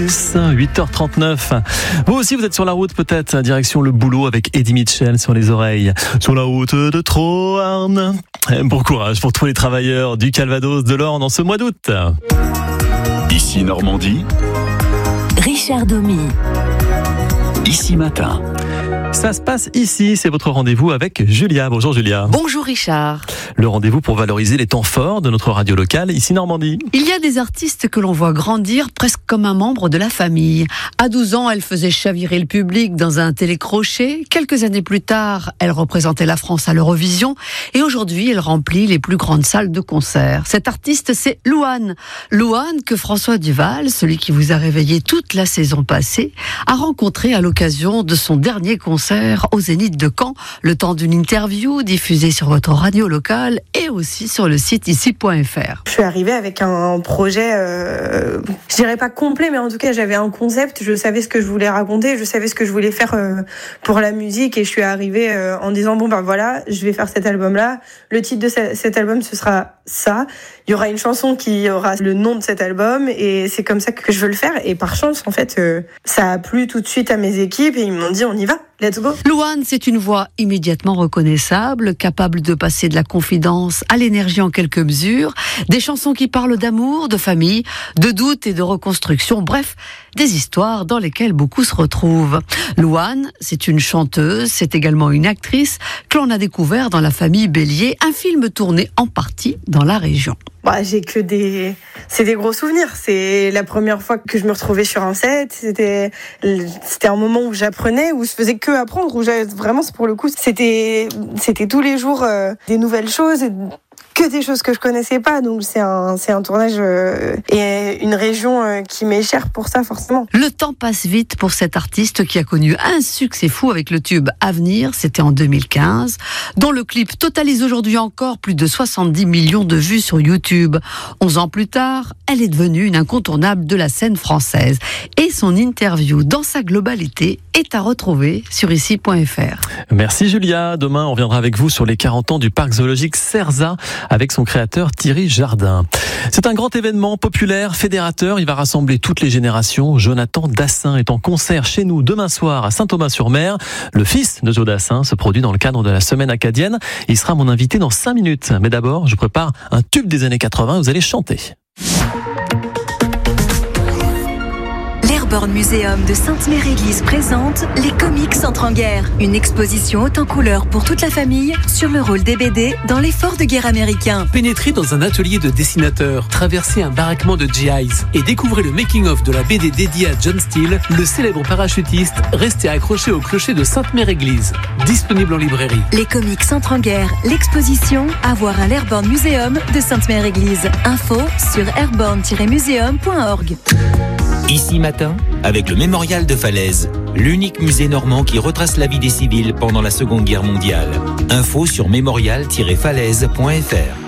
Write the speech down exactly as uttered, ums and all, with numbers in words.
huit heures trente-neuf. Vous aussi, vous êtes sur la route, peut-être, direction le boulot avec Eddie Mitchell sur les oreilles. Sur la route de Troarn. Bon courage pour tous les travailleurs du Calvados, de l'Orne en ce mois d'août. Ici Normandie. Richard Domy. Ici Matin. Ça se passe ici, c'est votre rendez-vous avec Julia. Bonjour Julia. Bonjour Richard. Le rendez-vous pour valoriser les temps forts de notre radio locale, ici Normandie. Il y a des artistes que l'on voit grandir presque comme un membre de la famille. À douze ans, elle faisait chavirer le public dans un télécrochet. Quelques années plus tard, elle représentait la France à l'Eurovision. Et aujourd'hui, elle remplit les plus grandes salles de concert. Cette artiste, c'est Louane. Louane que François Duval, celui qui vous a réveillé toute la saison passée, a rencontré à l'occasion de son dernier concert au Zénith de Caen, le temps d'une interview diffusée sur votre radio locale et aussi sur le site ici point f r. Je suis arrivée avec un projet, euh, je dirais pas complet, mais en tout cas j'avais un concept, je savais ce que je voulais raconter, je savais ce que je voulais faire euh, pour la musique et je suis arrivée euh, en disant bon ben voilà, je vais faire cet album-là, le titre de ce, cet album ce sera ça, il y aura une chanson qui aura le nom de cet album et c'est comme ça que je veux le faire et par chance en fait euh, ça a plu tout de suite à mes équipes et ils m'ont dit on y va. Let's go. Louane, c'est une voix immédiatement reconnaissable, capable de passer de la confidence à l'énergie en quelques mesures, des chansons qui parlent d'amour, de famille, de doute et de reconstruction, bref, des histoires dans lesquelles beaucoup se retrouvent. Louane, c'est une chanteuse, c'est également une actrice que l'on a découvert dans La Famille Bélier, un film tourné en partie dans la région. Bah, j'ai que des, c'est des gros souvenirs. C'est la première fois que je me retrouvais sur un set. C'était, c'était un moment où j'apprenais, où je faisais que apprendre, où j'avais vraiment, pour le coup, c'était, c'était tous les jours euh, des nouvelles choses. Et que des choses que je connaissais pas, donc c'est un, c'est un tournage euh, et une région euh, qui m'est chère pour ça forcément. Le temps passe vite pour cette artiste qui a connu un succès fou avec le tube Avenir, c'était en deux mille quinze, dont le clip totalise aujourd'hui encore plus de soixante-dix millions de vues sur YouTube. Onze ans plus tard, elle est devenue une incontournable de la scène française et son interview dans sa globalité est à retrouver sur ici point f r. Merci Julia. Demain, on reviendra avec vous sur les quarante ans du parc zoologique Cerza avec son créateur Thierry Jardin. C'est un grand événement populaire, fédérateur. Il va rassembler toutes les générations. Jonathan Dassin est en concert chez nous demain soir à Saint-Thomas-sur-Mer. Le fils de Joe Dassin se produit dans le cadre de la semaine acadienne. Il sera mon invité dans cinq minutes. Mais d'abord, je prépare un tube des années quatre-vingts. Vous allez chanter. L'Airborne Museum de Sainte-Mère-Église présente Les Comics entrent en guerre. Une exposition haute en couleurs pour toute la famille sur le rôle des B D dans l'effort de guerre américain. Pénétrez dans un atelier de dessinateur, traversez un baraquement de G Is et découvrez le making-of de la B D dédiée à John Steele, le célèbre parachutiste resté accroché au clocher de Sainte-Mère-Église. Disponible en librairie. Les Comics entrent en guerre. L'exposition à voir à l'Airborne Museum de Sainte-Mère-Église. Info sur airborne tiret museum point org. Ici Matin, avec le Mémorial de Falaise, l'unique musée normand qui retrace la vie des civils pendant la Seconde Guerre mondiale. Info sur mémorial tiret falaise point f r.